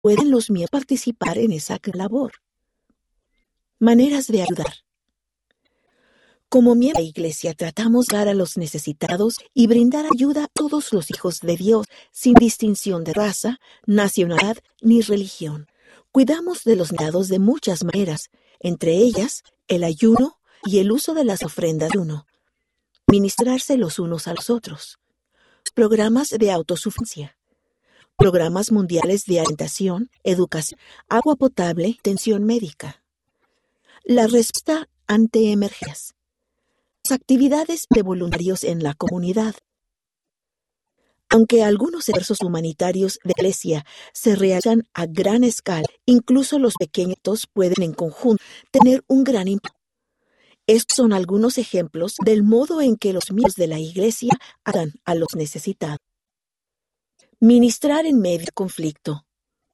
pueden los miembros participar en esa labor. Maneras de ayudar. Como miembros de la Iglesia, tratamos de dar a los necesitados y brindar ayuda a todos los hijos de Dios, sin distinción de raza, nacionalidad ni religión. Cuidamos de los necesitados de muchas maneras, entre ellas el ayuno y el uso de las ofrendas de uno. Ministrarse los unos a los otros. Programas de autosuficiencia. Programas mundiales de alimentación, educación, agua potable, atención médica. La respuesta ante emergencias. Las actividades de voluntarios en la comunidad. Aunque algunos esfuerzos humanitarios de la Iglesia se realizan a gran escala, incluso los pequeños pueden en conjunto tener un gran impacto. Estos son algunos ejemplos del modo en que los miembros de la Iglesia ayudan a los necesitados. Ministrar en medio de conflicto.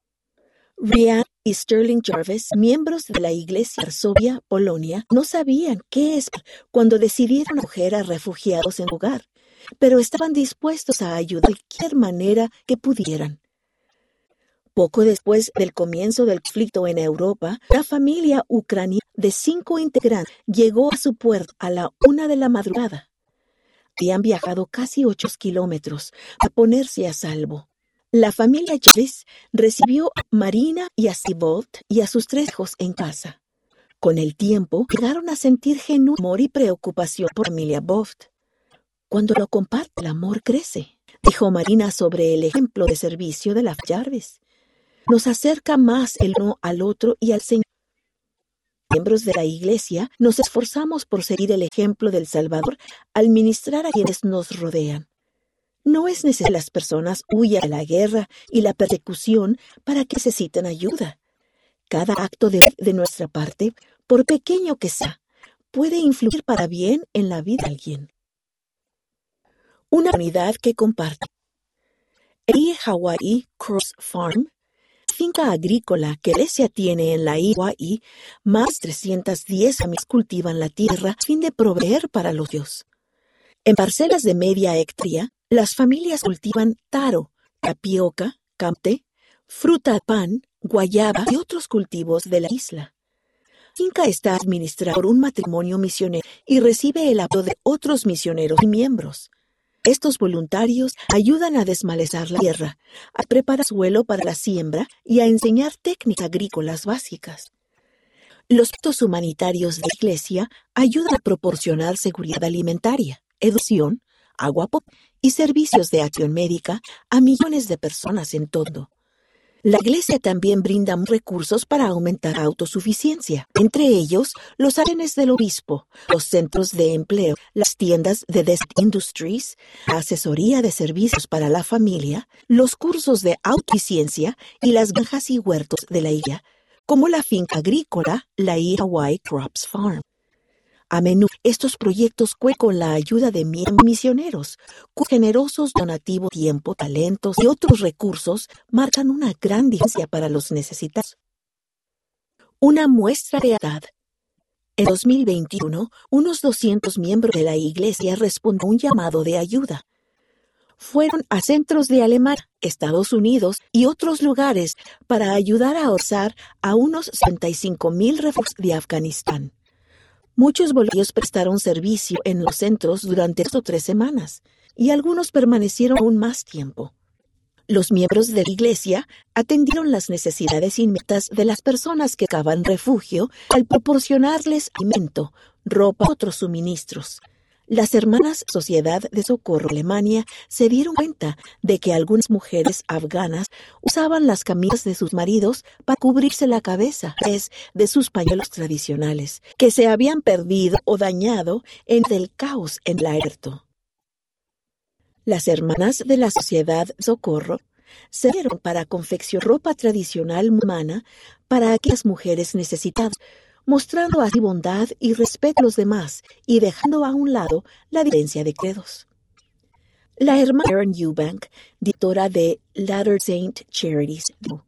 Ryan y Sterling Jarvis, miembros de la Iglesia Varsovia, Polonia, no sabían qué esperar cuando decidieron acoger a refugiados en su hogar, pero estaban dispuestos a ayudar de cualquier manera que pudieran. Poco después del comienzo del conflicto en Europa, la familia ucraniana de 5 integrantes llegó a su puerto a la 1 de la madrugada. Habían viajado casi 8 kilómetros para ponerse a salvo. La familia Jarvis recibió a Marina y a Sibold y a sus 3 hijos en casa. Con el tiempo, llegaron a sentir genuino amor y preocupación por la familia Boft. Cuando lo comparte, el amor crece, dijo Marina sobre el ejemplo de servicio de la Jarvis. Nos acerca más el uno al otro y al Señor. Miembros de la Iglesia, nos esforzamos por seguir el ejemplo del Salvador al ministrar a quienes nos rodean. No es necesario que las personas huyan de la guerra y la persecución para que necesiten ayuda. Cada acto de nuestra parte, por pequeño que sea, puede influir para bien en la vida de alguien. Una unidad que comparte. El Hawaii Cross Farm, finca agrícola que la Iglesia tiene en la isla Hawaii, más de 310 familias cultivan la tierra a fin de proveer para los dios. En parcelas de media hectárea, las familias cultivan taro, tapioca, camte, fruta pan, guayaba y otros cultivos de la isla. La finca está administrada por un matrimonio misionero y recibe el apoyo de otros misioneros y miembros. Estos voluntarios ayudan a desmalezar la tierra, a preparar suelo para la siembra y a enseñar técnicas agrícolas básicas. Los proyectos humanitarios de la Iglesia ayudan a proporcionar seguridad alimentaria, educación, agua potable y servicios de acción médica a millones de personas en todo. La Iglesia también brinda recursos para aumentar la autosuficiencia, entre ellos los almacenes del obispo, los centros de empleo, las tiendas de Desert Industries, la asesoría de servicios para la familia, los cursos de autosuficiencia y las granjas y huertos de la isla, como la finca agrícola, la Hawaii Crops Farm. A menudo, estos proyectos cuentan con la ayuda de miembros misioneros, cuyos generosos donativos, tiempo, talentos y otros recursos marcan una gran diferencia para los necesitados. Una muestra de edad. En 2021, unos 200 miembros de la Iglesia respondieron a un llamado de ayuda. Fueron a centros de Alemania, Estados Unidos y otros lugares para ayudar a alzar a unos 65,000 refugiados de Afganistán. Muchos voluntarios prestaron servicio en los centros durante 2 o 3 semanas, y algunos permanecieron aún más tiempo. Los miembros de la Iglesia atendieron las necesidades inmediatas de las personas que buscaban refugio al proporcionarles alimento, ropa y otros suministros. Las hermanas Sociedad de Socorro Alemania se dieron cuenta de que algunas mujeres afganas usaban las camisas de sus maridos para cubrirse la cabeza, de sus pañuelos tradicionales, que se habían perdido o dañado en el caos en el aeropuerto. Las hermanas de la Sociedad de Socorro se dieron para confeccionar ropa tradicional musulmana para aquellas mujeres necesitadas, mostrando así bondad y respeto a los demás y dejando a un lado la diferencia de credos. La hermana Karen Eubank, directora de Latter-day Saint Charities, dijo: